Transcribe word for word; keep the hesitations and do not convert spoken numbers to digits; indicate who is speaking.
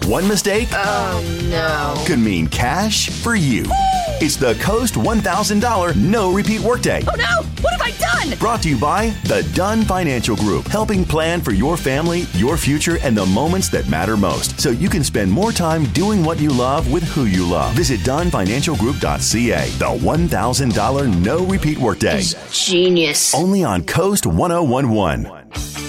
Speaker 1: One mistake
Speaker 2: Oh, no.
Speaker 1: could mean cash for you. It's the Coast one thousand dollars No Repeat Workday.
Speaker 2: Oh, no! What have I done?
Speaker 1: Brought to you by the Dunn Financial Group, helping plan for your family, your future, and the moments that matter most, so you can spend more time doing what you love with who you love. Visit Dunn Financial Group dot C A. The one thousand dollars No Repeat Workday.
Speaker 2: Genius.
Speaker 1: Only on Coast one oh one one.